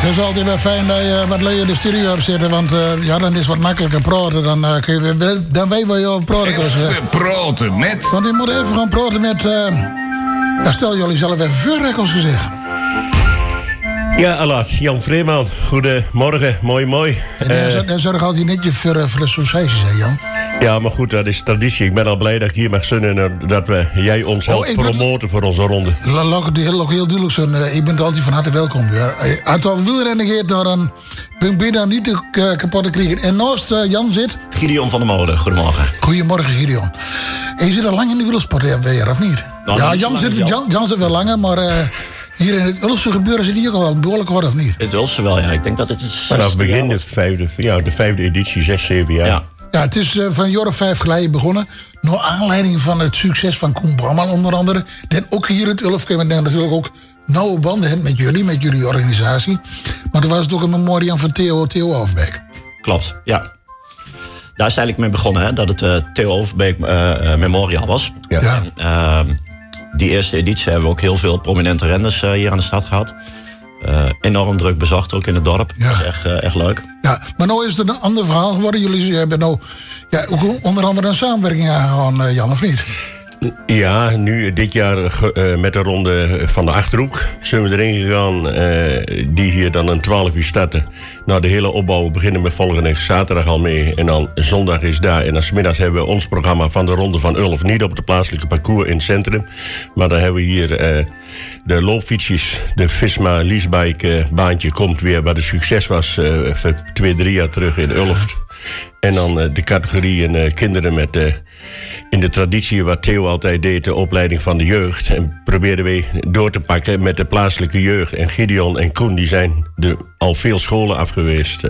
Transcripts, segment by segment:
Het is altijd wel fijn dat je wat langer in de studio hebt zitten, want dan is het wat makkelijker praten. Dan weet je over praten kan. Even praten met... Want je moet even gaan praten met... stel jullie zelf even voor, heb ik ons gezegd. Ja, Allard, Jan Vreeman. Goedemorgen, mooi. En zorg altijd netjes voor de sociëteit, hè, Jan? Ja, maar goed, dat is traditie. Ik ben al blij dat ik hier mag zijn en dat jij ons helpt promoten voor onze ronde. Laat het heel duidelijk zijn. Ik ben altijd van harte welkom. Ja. Als het wielrennen gaat, dan ben je daar niet te kapot te krijgen. En naast Jan zit... Gideon van der Molen, goedemorgen. Goedemorgen, Gideon. En je zit al lang in de wielersport weer, of niet? Nou, ja, Jan zit wel langer, maar... Hier in het Ulfse gebeuren zit hij ook al wel behoorlijk hard, of niet? Het Ulfse wel, ja. Ik denk dat het is... Vanaf het begin de vijfde editie, 6, 7 jaar. Ja. Ja, het is van een jaar of 5 geleden begonnen. Naar aanleiding van het succes van Koen Bramman onder andere. En ook hier het Ulf en natuurlijk ook nauwe banden met jullie organisatie. Maar toen was het ook een memoriam van Theo Overbeek. Klopt, ja. Daar is eigenlijk mee begonnen, hè, dat het Theo Overbeek Memorial was. Ja. En, die eerste editie hebben we ook heel veel prominente renners hier aan de stad gehad. Enorm druk bezocht ook in het dorp. Ja. Dat is echt leuk. Ja, maar nu is het een ander verhaal geworden. Jullie hebben nou ook onder andere een samenwerking aangegaan, Jan, of niet? Ja, nu dit jaar met de ronde van de Achterhoek zijn we erin gegaan. Die hier dan een 12 uur starten. Nou, de hele opbouw beginnen we volgende zaterdag al mee. En dan zondag is daar. En dan 's middags hebben we ons programma van de ronde van Ulf. Niet op het plaatselijke parcours in het centrum. Maar dan hebben we hier de loopfietsjes. De Visma Leasebike baantje komt weer. Waar de succes was 2-3 jaar terug in Ulft. En dan de categorieën kinderen met... in de traditie wat Theo altijd deed, de opleiding van de jeugd. En probeerden we door te pakken met de plaatselijke jeugd. En Gideon en Koen die zijn al veel scholen af geweest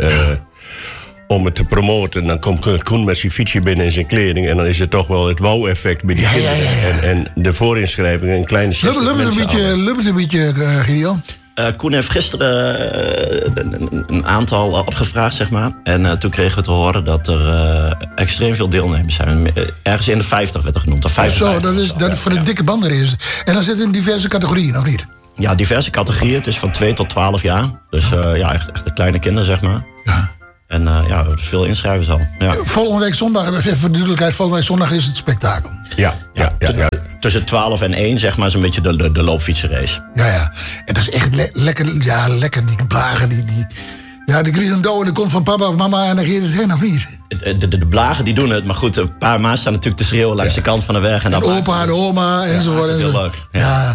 om het te promoten. En dan komt Koen met zijn fietsje binnen in zijn kleding. En dan is het toch wel het wow-effect bij die kinderen. Ja. En de voorinschrijving, een kleine 60 mensen. Lukt het een beetje, Gideon? Koen heeft gisteren een aantal opgevraagd, zeg maar. En toen kregen we te horen dat er extreem veel deelnemers zijn. Ergens in de 50 werd er genoemd. Of 55. Zo, dat is voor de dikke bandenrace. En dan zit het in diverse categorieën, of niet? Ja, diverse categorieën. Het is van 2 tot 12 jaar. Dus echt de kleine kinderen, zeg maar. Ja. En veel inschrijvers al. Ja. Volgende week zondag, even voor de duidelijkheid, volgende week zondag is het spektakel. Ja. Tussen 12 en 1, zeg maar, is een beetje de loopfietsenrace. Ja. En dat is echt lekker, die blagen, die krijgen een dood en dan komt van papa of mama en dan gaat het heen, of niet? De blagen die doen het, maar goed, een paar maas staan natuurlijk te schreeuwen langs de kant van de weg. En opa, de oma enzovoort. Dat is heel leuk. Ja.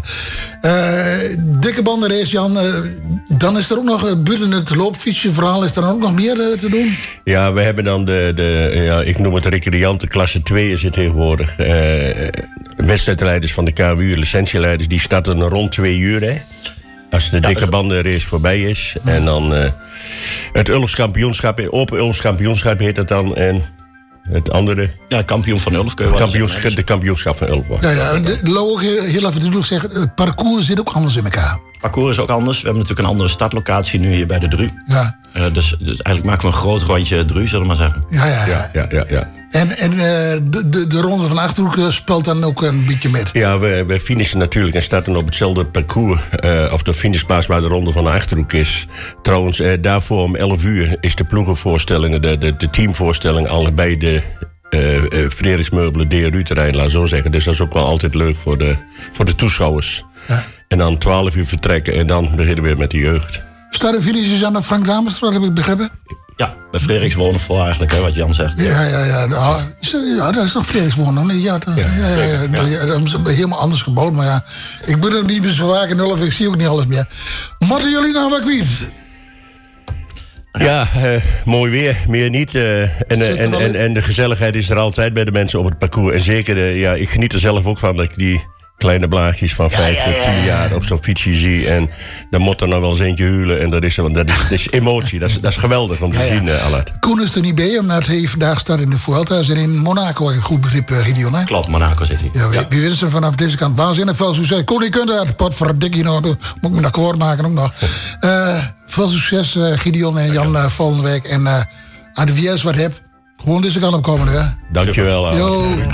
Dikke bandenrace, Jan. Dan is er ook nog buiten het loopfietsje-verhaal, is er dan ook nog meer te doen? Ja, we hebben dan ik noem het recreanten, klasse 2 is het tegenwoordig. Wedstrijdleiders van de KWU, licentieleiders, die starten rond 2 uur, hè? Als de dikke bandenrace voorbij is. En dan het Ulfs kampioenschap, Open Ulfs kampioenschap heet het dan. En het andere... Ja, kampioen van Ulf kun je wel zeggen. De kampioenschap van Ulf. Ja, heel even te zeggen, het parcours zit ook anders in elkaar. Het parcours is ook anders. We hebben natuurlijk een andere startlocatie nu hier bij de Dru. Ja. Dus eigenlijk maken we een groot rondje Dru, zullen we maar zeggen. Ja. En de ronde van Achterhoek speelt dan ook een beetje met? Ja, we finishen natuurlijk en starten op hetzelfde parcours. Of de finishplaats waar de ronde van de Achterhoek is. Trouwens, daarvoor om 11 uur is de ploegenvoorstellingen, de teamvoorstelling allebei de Frederiksmeubelen DRU-terrein, laat zo zeggen. Dus dat is ook wel altijd leuk voor de toeschouwers. Ja. En dan 12 uur vertrekken en dan beginnen we weer met de jeugd. Staat de finish is aan de Frank Damersstraat, heb ik begrepen? Ja, bij Frederiks wonen voor eigenlijk, hè, wat Jan zegt. Ja, dat is toch Frederiks wonen? Nee, dat is helemaal anders gebouwd, maar ja. Ik ben er niet meer zo vaak in Ulf, ik zie ook niet alles meer. Moeten jullie nou wat kwijt? Ja, mooi weer, meer niet. En de gezelligheid is er altijd bij de mensen op het parcours. En zeker, ik geniet er zelf ook van dat ik die kleine blaadjes van 5 tot 10 jaar op zo'n fietsje zie. En dan moet er nog wel eens eentje huilen. En dat is emotie. Dat is geweldig om te zien, Allard. Koen is er niet bij, omdat hij vandaag staat in de Vuelta. Ze in Monaco, een goed begrip, Gideon, hè? Klopt, Monaco zit hij. Ja, wie wist er vanaf deze kant? Waanzinnig veel succes. Koen, je kunt het potverdikkie nog doen. Moet ik me akkoord maken ook nog. Veel succes, Gideon en Jan, volgende week. En als je wat hebt, gewoon deze kant op komen, hè? Dankjewel, Allard.